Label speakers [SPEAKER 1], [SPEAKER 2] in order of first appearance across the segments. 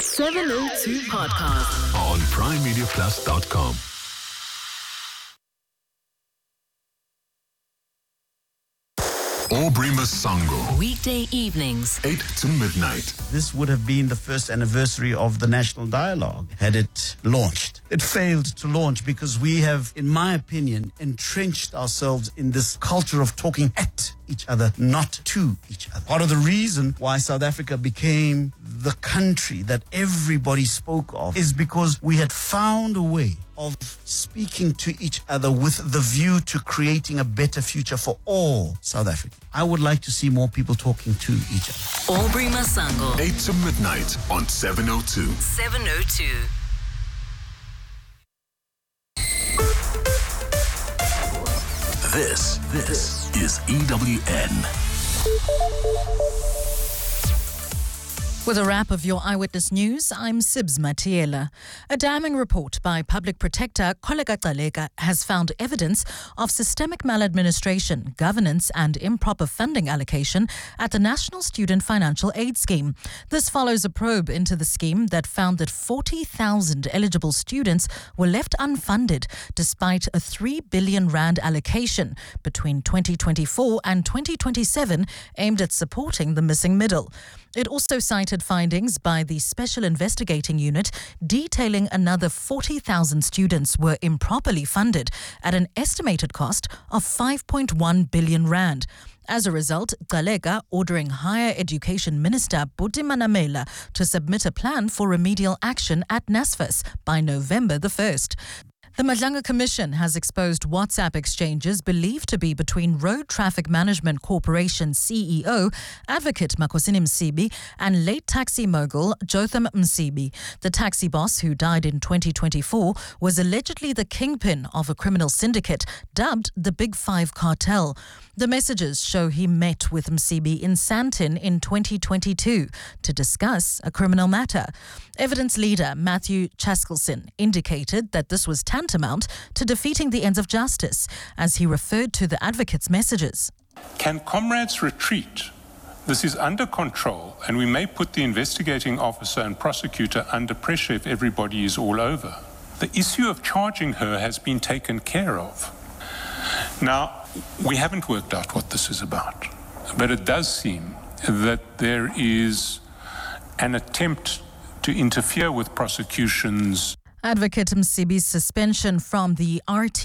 [SPEAKER 1] 702 Podcast
[SPEAKER 2] on primemediaplus.com. Aubrey Masango.
[SPEAKER 1] Weekday evenings,
[SPEAKER 2] 8 to midnight.
[SPEAKER 3] This would have been the first anniversary of the National Dialogue had it launched. It failed to launch because we have, in my opinion, entrenched ourselves in this culture of talking at each other, not to each other. Part of the reason why South Africa became the country that everybody spoke of is because we had found a way of speaking to each other with the view to creating a better future for all South Africans. I would like to see more people talking to each other.
[SPEAKER 1] Aubrey Masango,
[SPEAKER 2] 8 to midnight on 702.
[SPEAKER 1] 702.
[SPEAKER 2] This is EWN.
[SPEAKER 4] With a wrap of your Eyewitness News, I'm Sibs Matiela. A damning report by Public Protector Kholeka Gcaleka has found evidence of systemic maladministration, governance and improper funding allocation at the National Student Financial Aid Scheme. This follows a probe into the scheme that found that 40,000 eligible students were left unfunded despite a 3 billion rand allocation between 2024 and 2027 aimed at supporting the missing middle. It also cited findings by the Special Investigating Unit detailing another 40,000 students were improperly funded at an estimated cost of 5.1 billion rand. As a result, Gcaleka ordering Higher Education Minister Buti Manamela to submit a plan for remedial action at NSFAS by November the 1st. The Madlanga Commission has exposed WhatsApp exchanges believed to be between Road Traffic Management Corporation CEO, Advocate Makhosini Msibi, and late taxi mogul Jotham Msibi. The taxi boss, who died in 2024, was allegedly the kingpin of a criminal syndicate dubbed the Big Five Cartel. The messages show he met with Msibi in Sandton in 2022 to discuss a criminal matter. Evidence leader Matthew Chaskelson indicated that this was tantamount to defeating the ends of justice, as he referred to the advocate's messages.
[SPEAKER 5] Can comrades retreat? This is under control, and we may put the investigating officer and prosecutor under pressure if everybody is all over. The issue of charging her has been taken care of. Now, we haven't worked out what this is about, but it does seem that there is an attempt to interfere with prosecutions.
[SPEAKER 4] Advocate Msibi's suspension from the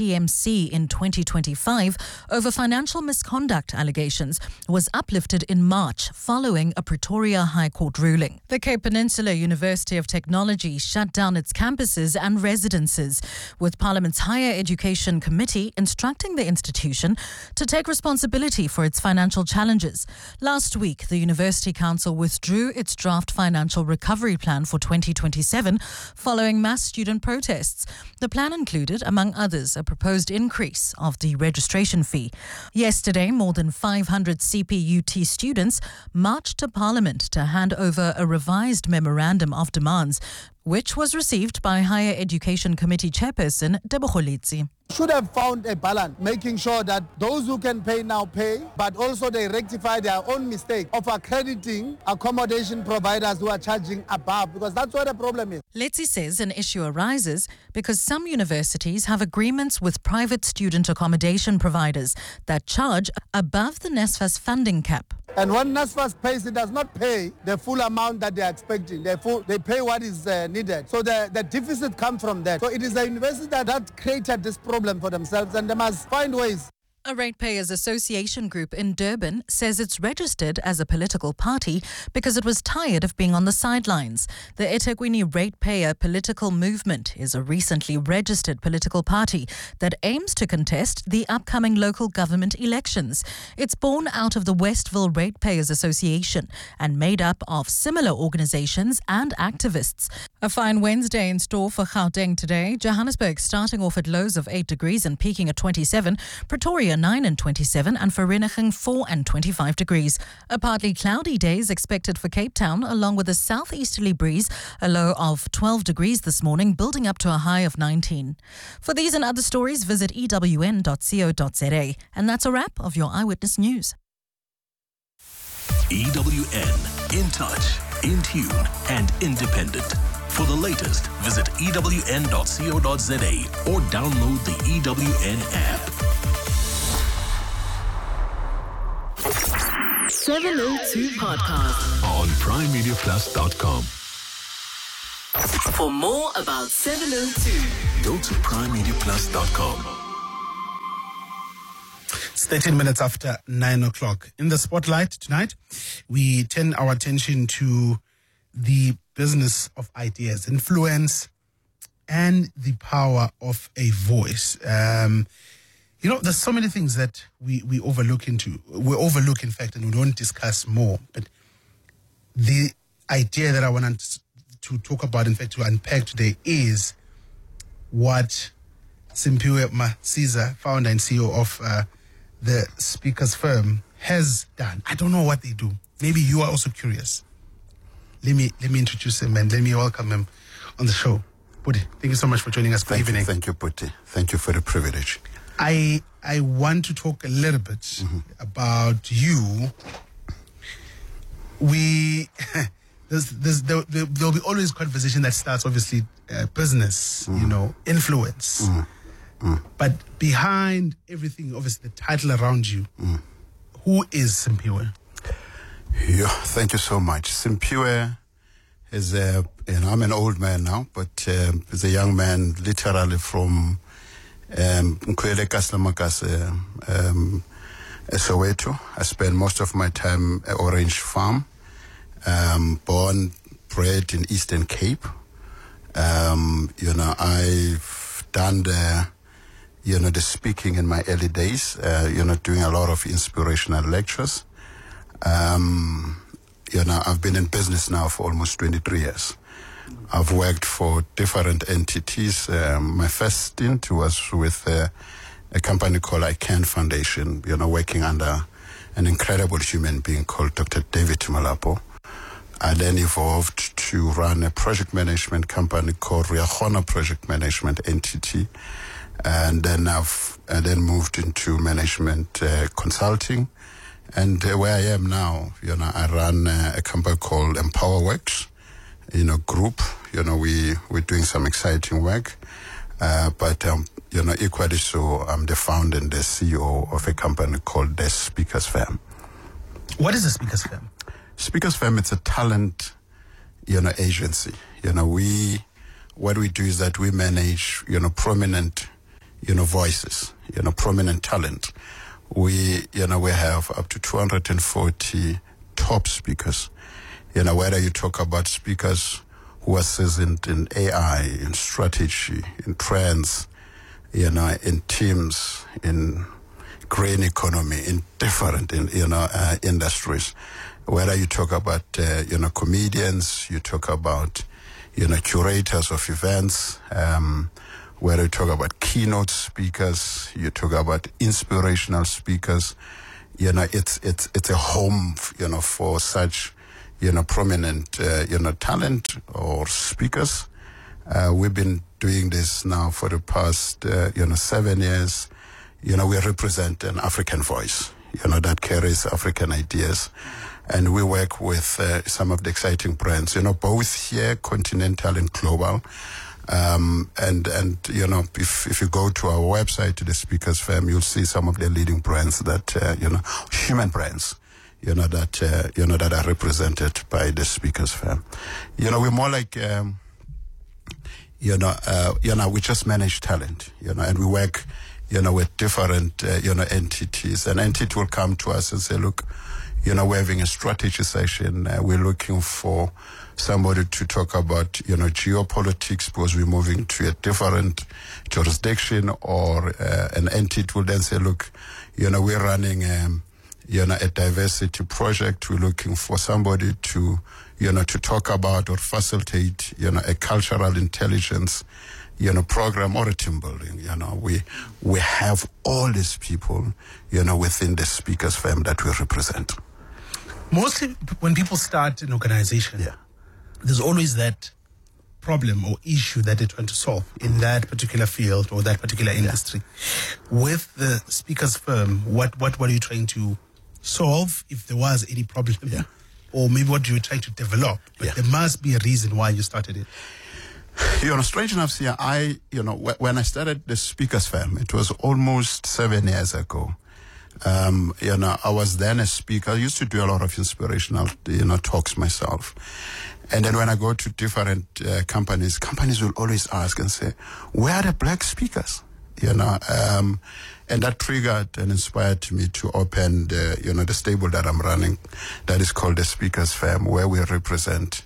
[SPEAKER 4] RTMC in 2025 over financial misconduct allegations was uplifted in March following a Pretoria High Court ruling. The Cape Peninsula University of Technology shut down its campuses and residences, with Parliament's Higher Education Committee instructing the institution to take responsibility for its financial challenges. Last week, the University Council withdrew its draft financial recovery plan for 2027 following mass student protests. The plan included, among others, a proposed increase of the registration fee. Yesterday, more than 500 CPUT students marched to Parliament to hand over a revised memorandum of demands, which was received by Higher Education Committee Chairperson Tebogo Litsi.
[SPEAKER 6] Should have found a balance, making sure that those who can pay now pay, but also they rectify their own mistake of accrediting accommodation providers who are charging above, because that's what the problem is.
[SPEAKER 4] Letzi says an issue arises because some universities have agreements with private student accommodation providers that charge above the NSFAS funding cap.
[SPEAKER 6] And when NSFAS pays, it does not pay the full amount that they are expecting. They pay what is needed. So the deficit comes from that. So it is the university that created this problem for themselves, and they must find ways.
[SPEAKER 4] A ratepayers association group in Durban says it's registered as a political party because it was tired of being on the sidelines. The eThekwini Ratepayer Political Movement is a recently registered political party that aims to contest the upcoming local government elections. It's born out of the Westville Ratepayers Association and made up of similar organizations and activists. A fine Wednesday in store for Gauteng today. Johannesburg starting off at lows of 8 degrees and peaking at 27. Pretoria 9 and 27, and Vereeniging 4 and 25 degrees. A partly cloudy day is expected for Cape Town, along with a southeasterly breeze, a low of 12 degrees this morning, building up to a high of 19. For these and other stories, visit ewn.co.za. And that's a wrap of your Eyewitness News.
[SPEAKER 2] EWN, in touch. in tune, and independent. For the latest, visit ewn.co.za or download the EWN app.
[SPEAKER 1] 702 Podcast.
[SPEAKER 2] On PrimeMediaPlus.com.
[SPEAKER 1] For more about 702,
[SPEAKER 2] Go to PrimeMediaPlus.com.
[SPEAKER 7] It's 13 minutes after 9 o'clock. In the spotlight tonight, we turn our attention to the business of ideas, influence, and the power of a voice. There's so many things that we overlook, in fact, and we don't discuss more. But the idea that I want to talk about, in fact, to unpack today, is what Simphiwe Masiza, founder and CEO of the Speakers Firm, has done. I don't know what they do. Maybe you are also curious. Let me introduce him and let me welcome him on the show. Puti, thank you so much for joining us. Good evening.
[SPEAKER 8] Thank you, Puti. Thank you for the privilege.
[SPEAKER 7] I want to talk a little bit about you. There'll be always conversation that starts, obviously, business, influence. But behind everything, obviously, the title around you, who is Simphiwe?
[SPEAKER 8] Yeah, thank you so much. Simphiwe is I'm an old man now, but is a young man, literally from Nkwele Kaslamakase, Soweto. I spent most of my time at Orange Farm. Born, bred in Eastern Cape. I've done the speaking in my early days, doing a lot of inspirational lectures. I've been in business now for almost 23 years. I've worked for different entities. My first stint was with a company called ICANN Foundation, working under an incredible human being called Dr. David Malapo. I then evolved to run a project management company called Riahona Project Management Entity. And then I've moved into management consulting. And where I am now, I run a company called EmpowerWorks, group. We're doing some exciting work. But equally so, I'm the founder and the CEO of a company called the Speakers Firm.
[SPEAKER 7] What is the Speakers Firm?
[SPEAKER 8] Speakers Firm, it's a talent, agency. What we do is that we manage, prominent, voices, prominent talent. We have up to 240 top speakers. Whether you talk about speakers who are seasoned in AI, in strategy, in trends, in teams, in green economy, in different, industries. Whether you talk about, comedians, you talk about, curators of events, whether you talk about keynote speakers, you talk about inspirational speakers, it's a home, for such, prominent, talent or speakers. We've been doing this now for the past, 7 years. We represent an African voice, that carries African ideas. And we work with some of the exciting brands, both here, continental and global. If you go to our website, to the Speakers Firm, you'll see some of the leading brands that, human brands, that are represented by the Speakers Firm. We're more like, we just manage talent, and we work, with different, entities. An entity will come to us and say, look, we're having a strategy session. We're looking for somebody to talk about, geopolitics because we're moving to a different jurisdiction, or an entity will then say, look, we're running, a diversity project. We're looking for somebody to, to talk about or facilitate, a cultural intelligence, program or a team building. We have all these people, within the Speakers Firm that we represent.
[SPEAKER 7] Mostly when people start an organization, there's always that problem or issue that they're trying to solve in that particular field or that particular industry. With the Speakers Firm, what were you trying to solve, if there was any problem? or maybe what you were trying to develop. But there must be a reason why you started it.
[SPEAKER 8] Strange enough, here, when I started the Speakers Fam, it was almost 7 years ago. I was then a speaker. I used to do a lot of inspirational, talks myself. And then when I go to different companies will always ask and say, where are the black speakers? And that triggered and inspired me to open the stable that I'm running, that is called the Speakers Fam, where we represent,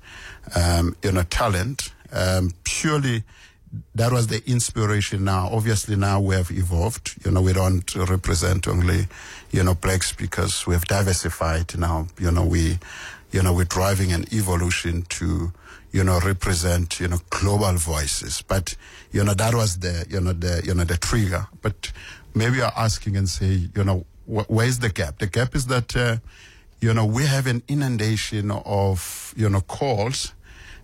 [SPEAKER 8] talent. Purely, that was the inspiration. Now, obviously, now we have evolved. We don't represent only, black speakers. We have diversified now. We're driving an evolution to, represent, global voices. But, that was the trigger. But maybe you're asking and say, where's the gap? The gap is that, we have an inundation of, calls,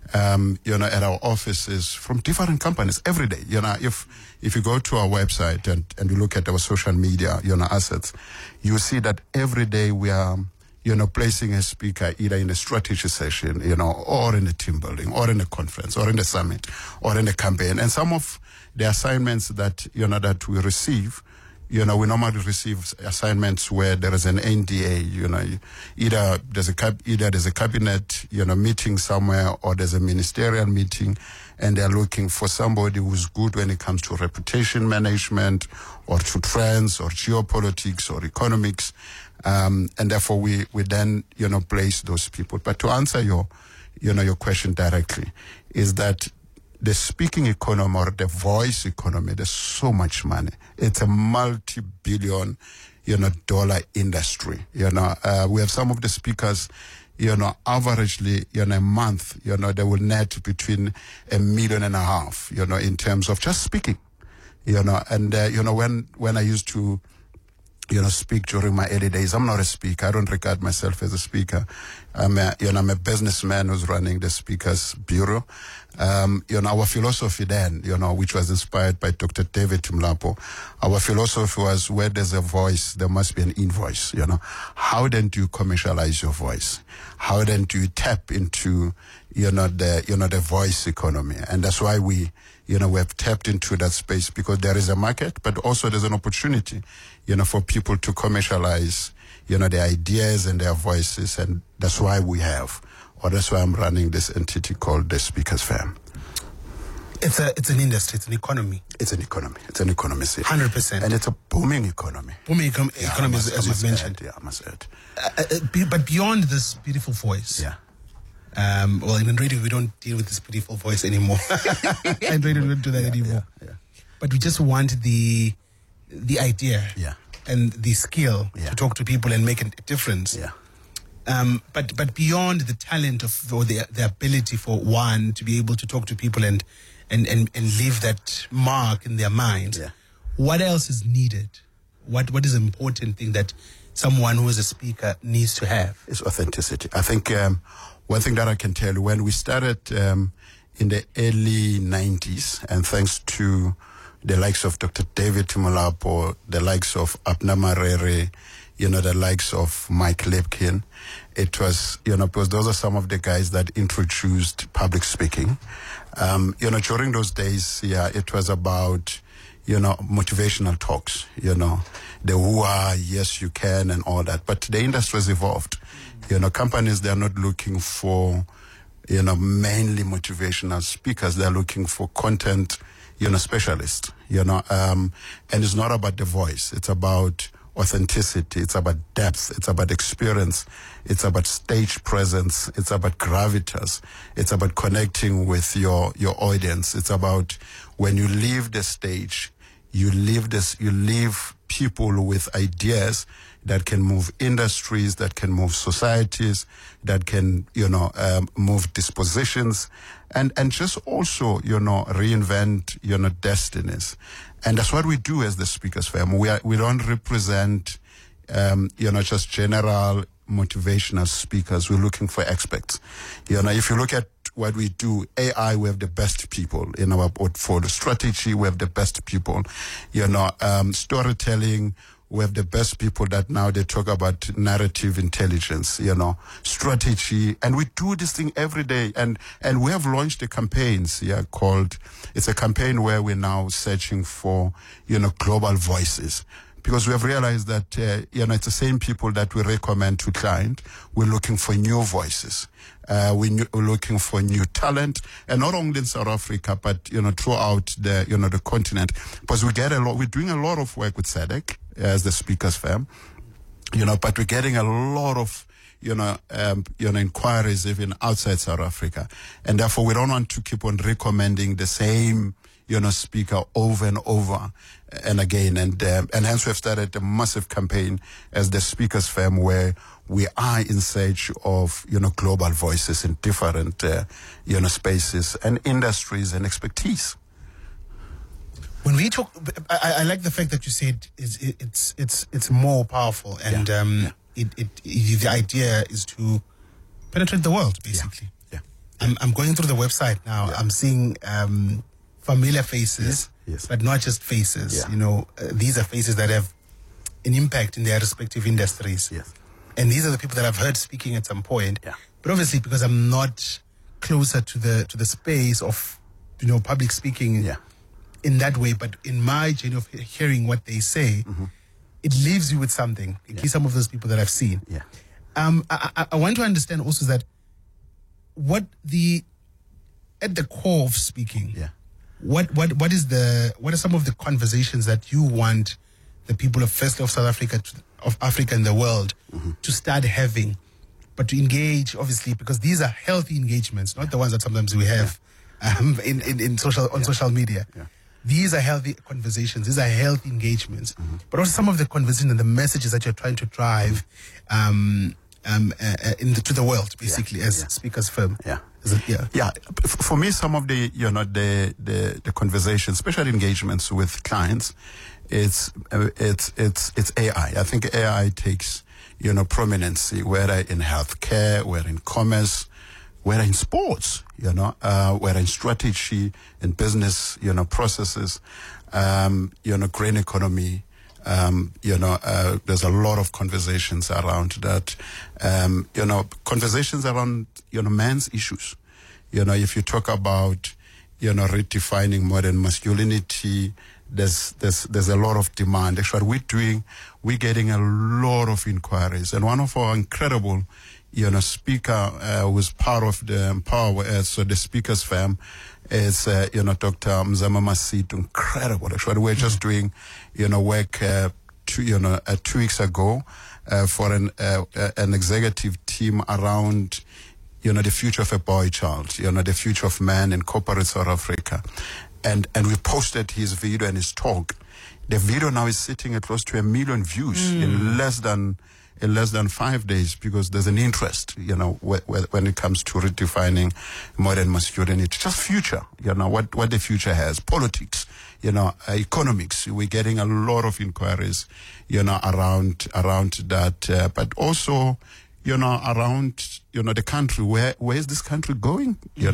[SPEAKER 8] at our offices from different companies every day. If you go to our website and you look at our social media, assets, you see that every day we are, placing a speaker either in a strategy session, or in a team building, or in a conference, or in a summit, or in a campaign. And some of the assignments that, that we receive, we normally receive assignments where there is an NDA, either there's a cabinet, meeting somewhere, or there's a ministerial meeting, and they're looking for somebody who's good when it comes to reputation management, or to trends, or geopolitics, or economics, and therefore we then, place those people. But to answer your question directly, is that the speaking economy or the voice economy, there's so much money. It's a multi-billion, dollar industry. We have some of the speakers, averagely, a month, they will net between $1.5 million, in terms of just speaking, and, when I used to, speak during my early days. I'm not a speaker. I don't regard myself as a speaker. I'm a businessman who's running the Speakers Bureau. Our philosophy then, which was inspired by Dr. David Mlapo, our philosophy was, where there's a voice, there must be an invoice, How then do you commercialize your voice? How then do you tap into, the voice economy? And that's why we have tapped into that space, because there is a market, but also there's an opportunity, for people to commercialize, their ideas and their voices. And that's why that's why I'm running this entity called the Speakers Fam.
[SPEAKER 7] It's an industry. It's an economy.
[SPEAKER 8] It's an economy. It's an economy.
[SPEAKER 7] 100%.
[SPEAKER 8] And it's a booming economy.
[SPEAKER 7] Economy, as you've mentioned.
[SPEAKER 8] I must add.
[SPEAKER 7] But beyond this beautiful voice.
[SPEAKER 8] Yeah.
[SPEAKER 7] Well, in radio, we don't deal with this beautiful voice anymore. In radio, we don't do that anymore.
[SPEAKER 8] Yeah.
[SPEAKER 7] But we just want the idea and the skill to talk to people and make a difference.
[SPEAKER 8] Yeah.
[SPEAKER 7] But beyond the talent or the ability for one to be able to talk to people and leave that mark in their mind, what else is needed? What is an important thing that someone who is a speaker needs to have?
[SPEAKER 8] It's authenticity. I think one thing that I can tell you, when we started in the early 90s, and thanks to the likes of Dr. David Mlapo, the likes of Abner Marere, the likes of Mike Lipkin, it was, because those are some of the guys that introduced public speaking. During those days, it was about, motivational talks, the who are, yes, you can, and all that. But the industry has evolved. Companies, they're not looking for, mainly motivational speakers. They're looking for content, specialists, and it's not about the voice. It's about authenticity. It's about depth. It's about experience. It's about stage presence. It's about gravitas. It's about connecting with your audience. It's about when you leave the stage, you leave people with ideas that can move industries, that can move societies, that can, move dispositions, and just also, reinvent, destinies. And that's what we do as the Speakers Fam. We don't represent, just general motivational speakers. We're looking for experts. If you look at what we do, AI, we have the best people in our portfolio. Strategy, we have the best people. Storytelling, We have the best people that now they talk about narrative intelligence, strategy, and we do this thing every day. And we have launched a campaigns, it's a campaign where we're now searching for, global voices. Because we have realized that, it's the same people that we recommend to client. We're looking for new voices. We're looking for new talent, and not only in South Africa, but, throughout the continent. Because we're doing a lot of work with SADC as the speakers firm, but we're getting a lot of, inquiries even outside South Africa. And therefore, we don't want to keep on recommending the same, speaker over and over and again. And hence we have started a massive campaign as the speakers firm where we are in search of, global voices in different, spaces and industries and expertise.
[SPEAKER 7] When we talk, I like the fact that you said it's more powerful, and the idea is to penetrate the world, basically.
[SPEAKER 8] Yeah.
[SPEAKER 7] I'm going through the website now.
[SPEAKER 8] Yeah.
[SPEAKER 7] I'm seeing familiar faces,
[SPEAKER 8] yes.
[SPEAKER 7] but not just faces.
[SPEAKER 8] Yeah.
[SPEAKER 7] These are faces that have an impact in their respective industries.
[SPEAKER 8] Yes.
[SPEAKER 7] And these are the people that I've heard speaking at some point.
[SPEAKER 8] Yeah.
[SPEAKER 7] But obviously, because I'm not closer to the space of public speaking.
[SPEAKER 8] Yeah.
[SPEAKER 7] In that way, but in my journey of hearing what they say, it leaves you with something. At least some of those people that I've seen.
[SPEAKER 8] Yeah.
[SPEAKER 7] I want to understand also that at the core of speaking, what are some of the conversations that you want the people of firstly of South Africa, of Africa and the world to start having, but to engage, obviously, because these are healthy engagements, not the ones that sometimes we have in social media.
[SPEAKER 8] Yeah.
[SPEAKER 7] These are healthy conversations. These are healthy engagements. But also some of the conversations and the messages that you're trying to drive to the world, basically, as speakers firm.
[SPEAKER 8] Yeah.
[SPEAKER 7] Yeah.
[SPEAKER 8] For me, some of the the conversations, especially engagements with clients, it's AI. I think AI takes prominence, whether in healthcare, whether in commerce, whether in sports, whether in strategy, in business, processes, green economy, there's a lot of conversations around that, conversations around, men's issues. If you talk about, redefining modern masculinity, there's a lot of demand. Actually, we're getting a lot of inquiries, and one of our incredible speaker who was part of the Empower, so the speakers firm, is Dr. Mzama Masitu. Incredible. Actually, we're just doing work 2 weeks ago for an executive team around the future of a boy child, the future of man in corporate South Africa, and we posted his video and his talk. The video now is sitting at close to 1 million views in less than 5 days, because there's an interest, when it comes to redefining modern masculinity. Just future, what the future has, politics, economics. We're getting a lot of inquiries, around that, but also, around, the country. Where is this country going?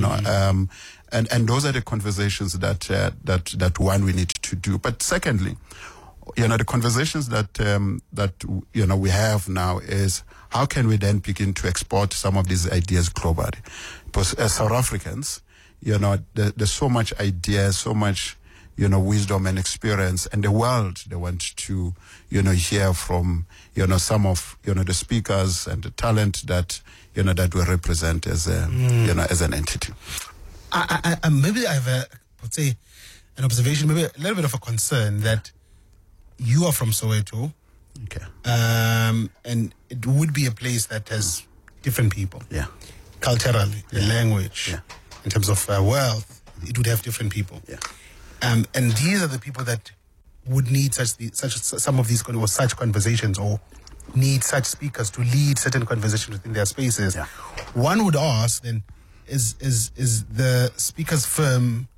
[SPEAKER 8] And those are the conversations that one we need to do. But secondly, the conversations that we have now is how can we then begin to export some of these ideas globally? Because as South Africans, there's so much ideas, so much, wisdom and experience, and the world, they want to, hear from, some of, the speakers and the talent that, that we represent as as an entity.
[SPEAKER 7] Maybe I have let's say, an observation, maybe a little bit of a concern that you are from Soweto.
[SPEAKER 8] Okay.
[SPEAKER 7] And it would be a place that has different people.
[SPEAKER 8] Yeah.
[SPEAKER 7] Culturally, the language, in terms of wealth, it would have different people.
[SPEAKER 8] Yeah.
[SPEAKER 7] And these are the people that would need some of these or such conversations, or need such speakers to lead certain conversations within their spaces.
[SPEAKER 8] Yeah.
[SPEAKER 7] One would ask then, is the speakers firm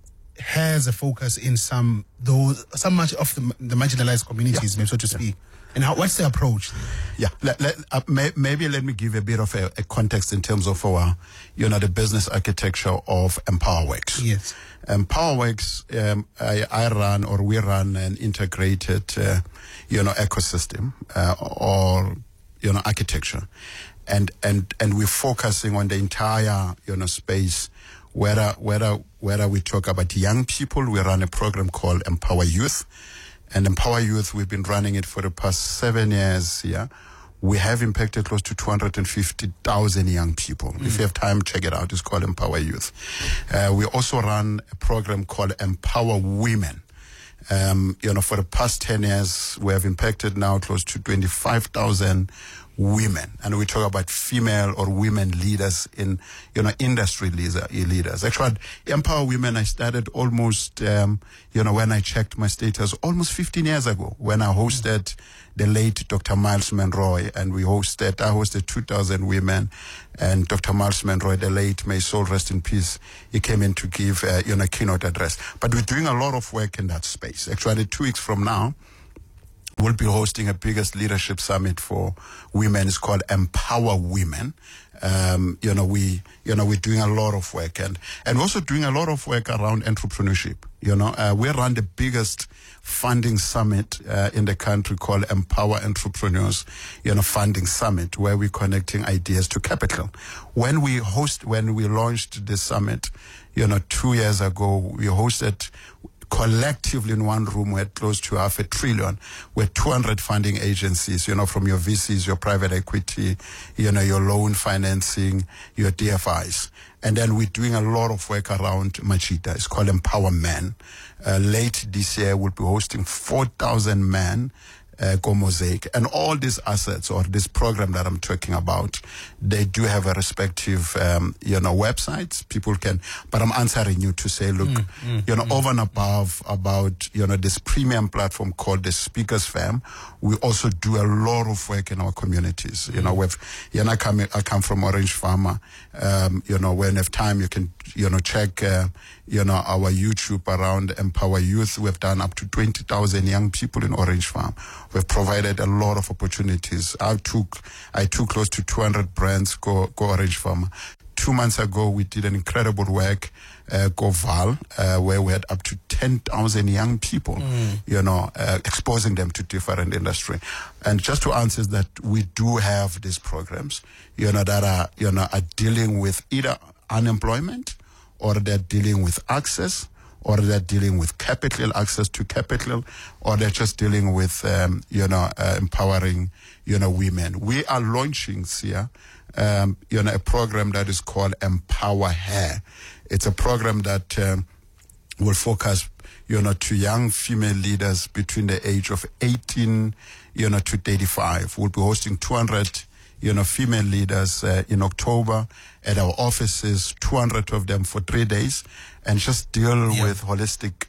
[SPEAKER 7] has a focus in some much of the marginalized communities, maybe so to speak, And what's the approach?
[SPEAKER 8] Yeah, maybe let me give a bit of a context in terms of our, the business architecture of EmpowerWorks.
[SPEAKER 7] Yes.
[SPEAKER 8] EmpowerWorks, we run an integrated, ecosystem or architecture, and we're focusing on the entire, space. Whether we talk about young people, we run a program called Empower Youth. And Empower Youth, we've been running it for the past 7 years. Yeah, we have impacted close to 250,000 young people. If you have time, check it out. It's called Empower Youth. We also run a program called Empower Women. For the past 10 years, we have impacted now close to 25,000 women, and we talk about female or women leaders in, industry leaders. Actually, Empower Women, I started almost, when I checked my status, almost 15 years ago, when I hosted the late Dr. Miles Monroe, and I hosted 2,000 women, and Dr. Miles Monroe, the late, may his soul rest in peace, he came in to give, a keynote address. But we're doing a lot of work in that space. Actually, 2 weeks from now, we'll be hosting a biggest leadership summit for women. It's called Empower Women. We're doing a lot of work and also doing a lot of work around entrepreneurship. We run the biggest funding summit in the country called Empower Entrepreneurs, funding summit, where we're connecting ideas to capital. When we launched this summit, 2 years ago, we hosted collectively in one room, we had close to $500 billion, with 200 funding agencies, from your VCs, your private equity, your loan financing, your DFIs. And then we're doing a lot of work around Machita. It's called Empower Men. Late this year, we'll be hosting 4,000 men, Go Mosaic. And all these assets or this program that I'm talking about, they do have a respective, websites. People can, but I'm answering you to say, look, over and above about, this premium platform called the Speakers Fam, we also do a lot of work in our communities. I come from Orange Farmer. When you have time, you can, check, our YouTube around Empower Youth. We've done up to 20,000 young people in Orange Farm. We've provided a lot of opportunities. I took close to 200 brands go Orange Farm. 2 months ago, we did an incredible work, Go Val, where we had up to 10,000 young people, exposing them to different industry. And just to answer that, we do have these programs, that are, are dealing with either unemployment, or they're dealing with access, or they're dealing with capital, access to capital, or they're just dealing with, empowering, women. We are launching here, a program that is called Empower Her. It's a program that will focus, to young female leaders between the age of 18, to 35. We'll be hosting 200 female leaders in October at our offices, 200 of them for 3 days, and just deal with holistic,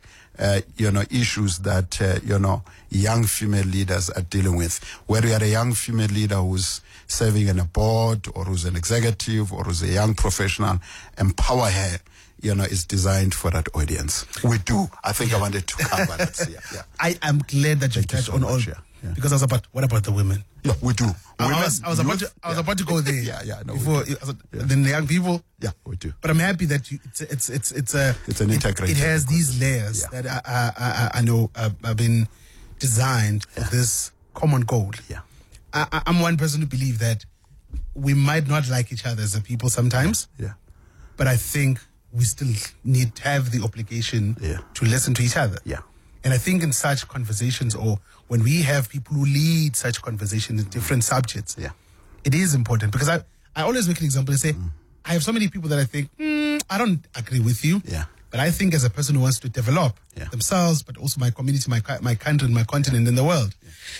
[SPEAKER 8] issues that, young female leaders are dealing with. Whether you are a young female leader who's serving in a board, or who's an executive, or who's a young professional, Empower Her, is designed for that audience. We do. I think I wanted to cover that. Yeah.
[SPEAKER 7] I am glad that you touched on all. Because I was what about the women?
[SPEAKER 8] Yeah, we do.
[SPEAKER 7] I was about to go there. Then the young people.
[SPEAKER 8] Yeah, we do.
[SPEAKER 7] But I'm happy that it's
[SPEAKER 8] an integrated.
[SPEAKER 7] It has these layers that I know have been designed for this common goal.
[SPEAKER 8] Yeah,
[SPEAKER 7] I'm one person who believes that we might not like each other as a people sometimes.
[SPEAKER 8] Yeah.
[SPEAKER 7] But I think we still need to have the obligation to listen to each other.
[SPEAKER 8] Yeah.
[SPEAKER 7] And I think in such conversations, or when we have people who lead such conversations in different subjects, it is important. Because I always make an example and say, I have so many people that I think, I don't agree with you.
[SPEAKER 8] Yeah.
[SPEAKER 7] But I think as a person who wants to develop themselves, but also my community, my country, my continent, and the world,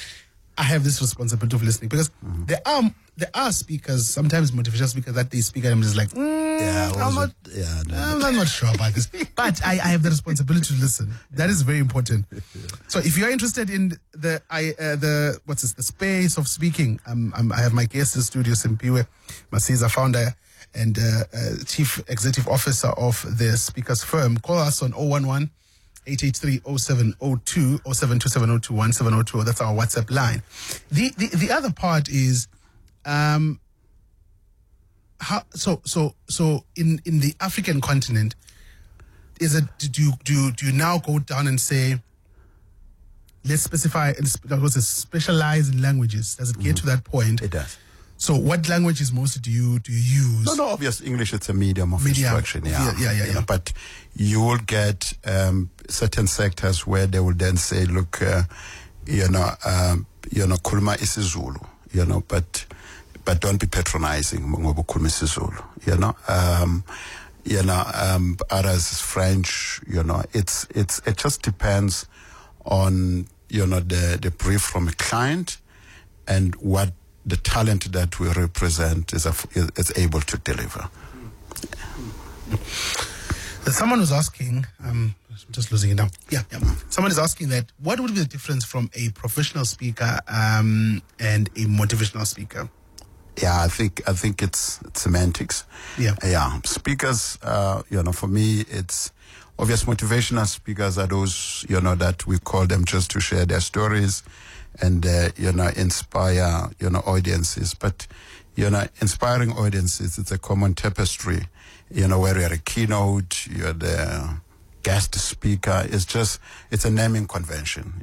[SPEAKER 7] I have this responsibility of listening. Because there are speakers, sometimes motivational speakers, that they speak and I'm just like, I'm not sure about this. But I have the responsibility to listen. That is very important. So if you're interested in the space of speaking, I have my guest in the studio, Simpiwe Masiza, founder and Chief Executive Officer of the Speakers Firm. Call us on 011 883-0702 or 727021702. That's our WhatsApp line. The other part is so in the African continent, is it do you now go down and say, let's specify specialize in languages? Does it get to that point?
[SPEAKER 8] It does.
[SPEAKER 7] So what languages mostly do you use?
[SPEAKER 8] No, obviously English, it's a medium of instruction. Yeah. But you will get certain sectors where they will then say, look, kulma isiZulu, but don't be patronizing ngoba kulma isiZulu, others French, it just depends on, the brief from a client and what the talent that we represent is able to deliver.
[SPEAKER 7] Someone was asking, I'm just losing it now. Yeah. Someone is asking that what would be the difference from a professional speaker and a motivational speaker?
[SPEAKER 8] Yeah, I think it's semantics. Yeah. Speakers, for me, it's obvious. Motivational speakers are those, that we call them just to share their stories and, inspire, audiences. But, inspiring audiences, it's a common tapestry, where you're a keynote, you're the guest speaker. It's a naming convention,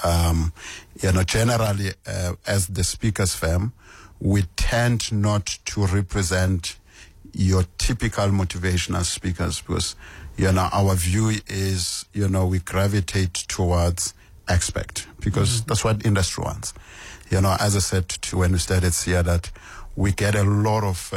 [SPEAKER 8] generally, as the speakers firm, we tend not to represent your typical motivational speakers because, our view is, we gravitate towards expert because that's what industry wants. As I said when we started here, that we get a lot of,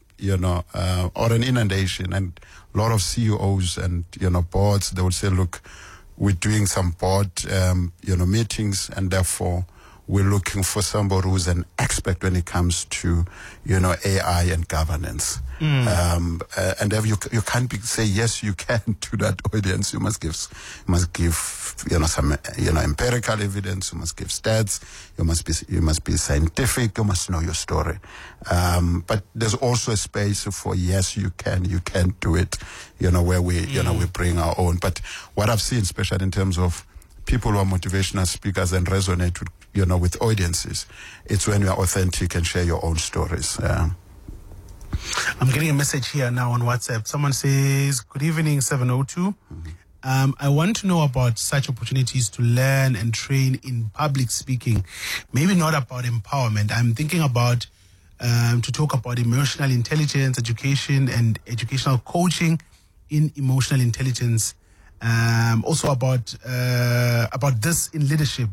[SPEAKER 8] or an inundation and a lot of CEOs and, boards. They would say, look, we're doing some board, meetings, and therefore we're looking for somebody who's an expert when it comes to, AI and governance. And if you can't say yes, you can to that audience. You must give, some, empirical evidence. You must give stats. You must be scientific. You must know your story. But there's also a space for yes, you can do it. Where we, we bring our own. But what I've seen, especially in terms of people who are motivational speakers and resonate with, with audiences, it's when you are authentic and share your own stories.
[SPEAKER 7] I'm getting a message here now on WhatsApp. Someone says, good evening, 702. I want to know about such opportunities to learn and train in public speaking. Maybe not about empowerment. I'm thinking about to talk about emotional intelligence, education, and educational coaching in emotional intelligence. Also about this in leadership.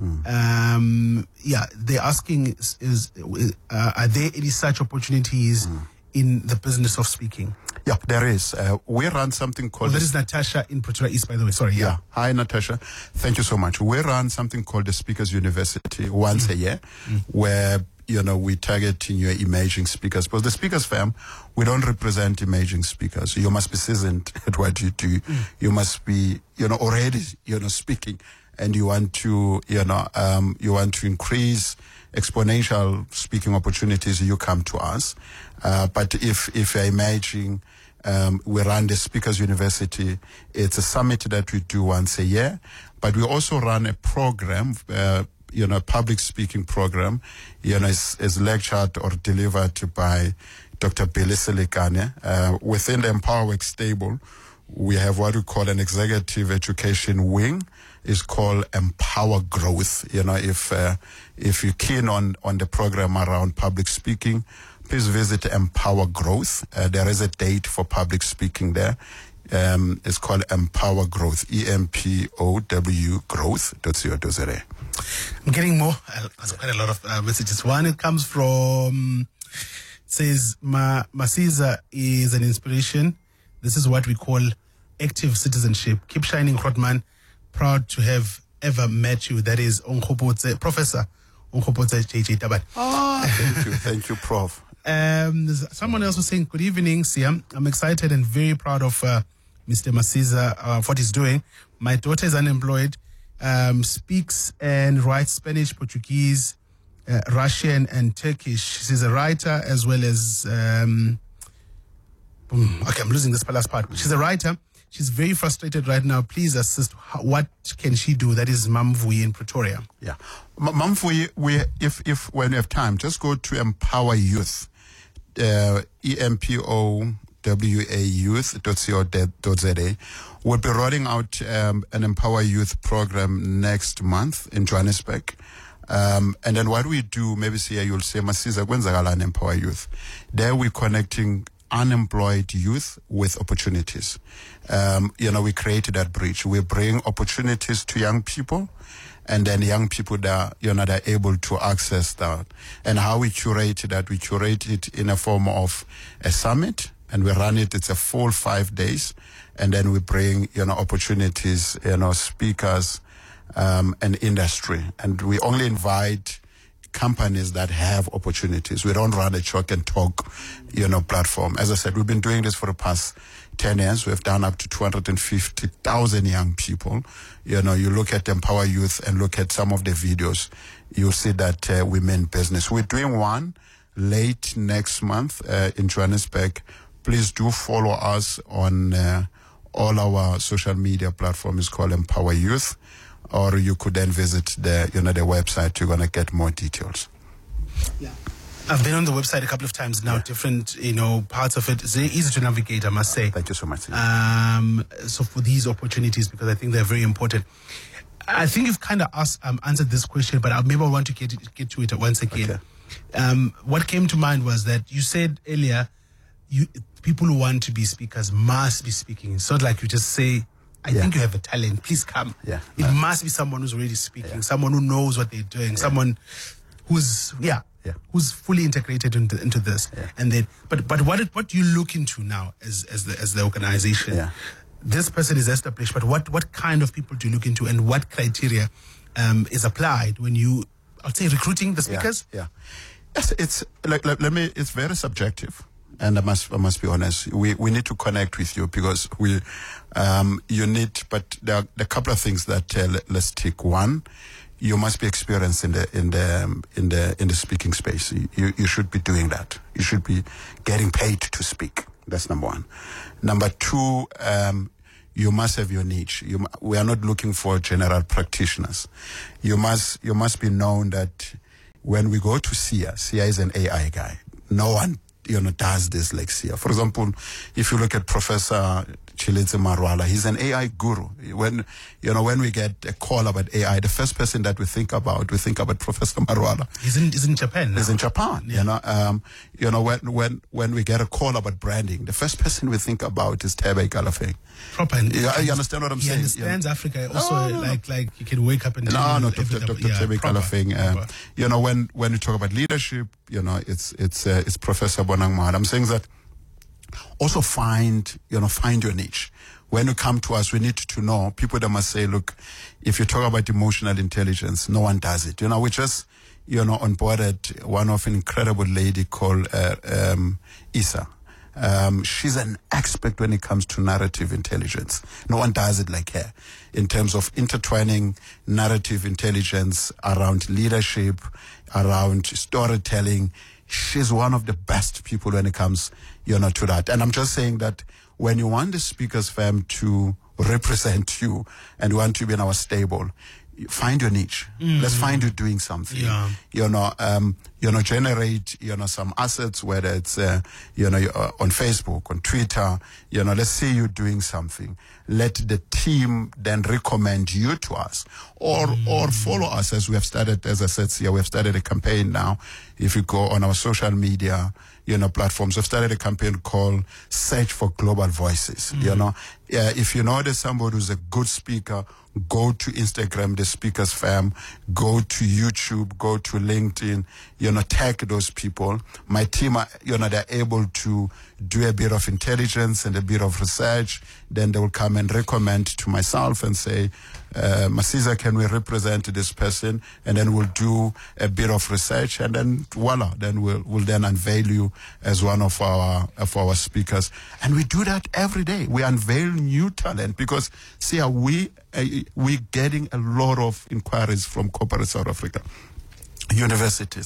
[SPEAKER 7] They're asking are there any such opportunities in the business of speaking?
[SPEAKER 8] Yeah, there is. We run something called...
[SPEAKER 7] That is Natasha in Pretoria East, by the way. Sorry. Yeah.
[SPEAKER 8] Hi, Natasha. Thank you so much. We run something called the Speakers University once a year, where, we targeting your emerging speakers. Because the speakers firm, we don't represent emerging speakers. You must be seasoned at what you do. You must be, already, speaking. And you want to, increase exponential speaking opportunities, you come to us. But if you're emerging, we run the Speakers University. It's a summit that we do once a year. But we also run a program, a public speaking program, is lectured or delivered by Dr. Billy Selekane. Within the EmpowerWorks stable, we have what we call an executive education wing. It's called Empower Growth. If you're keen on the program around public speaking, please visit Empower Growth. There is a date for public speaking there. It's called Empower Growth, EMPOW growth.co.za.
[SPEAKER 7] I'm getting more. There's quite a lot of messages. One, it comes from, says, Masiza is an inspiration. This is what we call active citizenship. Keep shining, Krotman. Proud to have ever met you. That is Professor Onkgopotse JJ Tabane.
[SPEAKER 8] Thank you, Prof.
[SPEAKER 7] Someone else was saying, good evening, Siam. I'm excited and very proud of Mr. Masiza, what he's doing. My daughter is unemployed, speaks and writes Spanish, Portuguese, Russian, and Turkish. She's a writer as well as Okay, I'm losing this last part. She's a writer. She's very frustrated right now. Please assist. What can she do? That is Mamvui in Pretoria.
[SPEAKER 8] Yeah. Mamvui, if when you have time, just go to Empower Youth, EMPOWA We'll be rolling out an Empower Youth program next month in Johannesburg. And then what we do, maybe see you'll say, Masiza Gwenzagala Empower Youth. There we're connecting unemployed youth with opportunities. We created that bridge. We bring opportunities to young people, and then young people that they're able to access that. And how we curate that, we curate it in a form of a summit, and we run it. It's a full 5 days, and then we bring opportunities, speakers, and industry, and we only invite companies that have opportunities. We don't run a chalk and talk, platform. As I said, we've been doing this for the past 10 years. We've done up to 250,000 young people. You look at Empower Youth and look at some of the videos, you'll see that we mean business. We're doing one late next month in Johannesburg. Please do follow us on all our social media platforms called Empower Youth. Or you could then visit the website. You're going to get more details.
[SPEAKER 7] Yeah. I've been on the website a couple of times now, different, parts of it. It's very easy to navigate, I must say.
[SPEAKER 8] Thank you so much.
[SPEAKER 7] So for these opportunities, because I think they're very important. I think you've kind of answered this question, but maybe I want to get to it once again. Okay. What came to mind was that you said earlier, people who want to be speakers must be speaking. It's not like you just say, I think you have a talent. Please come.
[SPEAKER 8] Yeah.
[SPEAKER 7] It must be someone who's already speaking, someone who knows what they're doing, someone who's who's fully integrated into this.
[SPEAKER 8] Yeah.
[SPEAKER 7] And then, but what do you look into now as the organization?
[SPEAKER 8] Yeah.
[SPEAKER 7] This person is established, but what kind of people do you look into, and what criteria is applied when you, I'd say, recruiting the speakers?
[SPEAKER 8] Yeah. Yes, it's it's very subjective. And I must be honest. We need to connect with you because you need. But there are a couple of things that let's take. One, you must be experienced in the speaking space. You should be doing that. You should be getting paid to speak. That's number one. Number two, you must have your niche. We are not looking for general practitioners. You must be known that when we go to Sia is an AI guy. No one does this like Sia. For example, if you look at Professor Chilidze Marwala, he's an AI guru. When we get a call about AI, the first person that we think about Professor Marwala.
[SPEAKER 7] He's in Japan now.
[SPEAKER 8] He's in Japan. Yeah. When we get a call about branding, the first person we think about is Thebe Ikalafeng.
[SPEAKER 7] Proper.
[SPEAKER 8] You understand what I'm saying?
[SPEAKER 7] He understands Africa. Also, like you can wake up and
[SPEAKER 8] Dr. Thebe Ikalafeng. When you talk about leadership, it's Professor Bonang Mahal. I'm saying that also find your niche. When you come to us, we need to know people that must say, look, if you talk about emotional intelligence, no one does it. We just onboarded one of an incredible lady called Isa. She's an expert when it comes to narrative intelligence. No one does it like her in terms of intertwining narrative intelligence around leadership, around storytelling. She's one of the best people when it comes, to that. And I'm just saying that when you want the speakers firm to represent you and you want to be in our stable, find your niche. Let's find you doing something. Generate, some assets, whether it's, on Facebook, on Twitter, let's see you doing something. Let the team then recommend you to us or follow us as we have started, as I said, we have started a campaign now. If you go on our social media, platforms, we've started a campaign called Search for Global Voices. If you know there's somebody who's a good speaker, go to Instagram, the speakers firm, go to YouTube, go to LinkedIn, tag those people. My team are, they're able to do a bit of intelligence and a bit of research. Then they will come and recommend to myself and say, Masiza, can we represent this person? And then we'll do a bit of research, and then voila, then we'll then unveil you as one of our speakers. And we do that every day. We unveil new talent because we're getting a lot of inquiries from corporate South Africa, universities.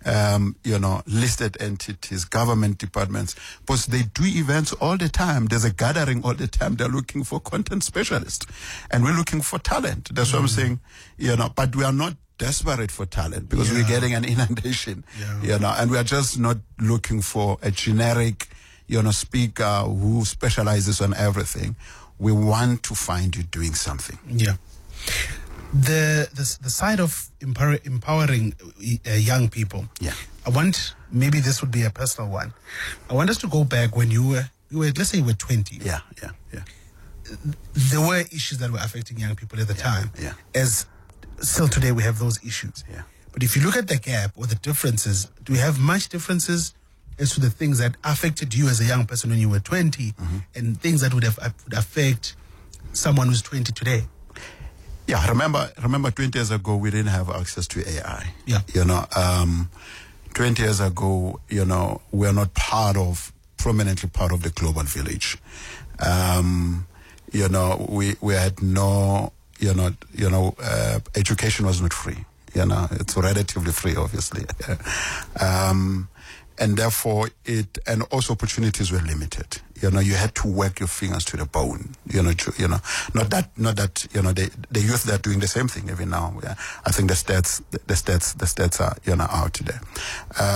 [SPEAKER 8] listed entities, government departments, because they do events all the time. There's a gathering all the time. They're looking for content specialists, and we're looking for talent. That's what I'm saying, but we are not desperate for talent because we're getting an inundation, and we are just not looking for a generic, speaker who specializes on everything. We want to find you doing something.
[SPEAKER 7] Yeah. The side of empowering young people.
[SPEAKER 8] Yeah.
[SPEAKER 7] Maybe this would be a personal one. I want us to go back when you were, let's say you were 20.
[SPEAKER 8] Yeah.
[SPEAKER 7] There were issues that were affecting young people at the time.
[SPEAKER 8] Yeah.
[SPEAKER 7] As still today we have those issues.
[SPEAKER 8] Yeah.
[SPEAKER 7] But if you look at the gap or the differences, do we have much differences as to the things that affected you as a young person when you were 20 and things that would affect someone who's 20 today?
[SPEAKER 8] Yeah, remember 20 years ago, we didn't have access to AI.
[SPEAKER 7] Yeah.
[SPEAKER 8] 20 years ago, we're not prominently part of the global village. We had no, education was not free. It's relatively free, obviously. And therefore and also opportunities were limited. You had to work your fingers to the bone. Not that the youth that are doing the same thing even now. Yeah. I think the stats are out today.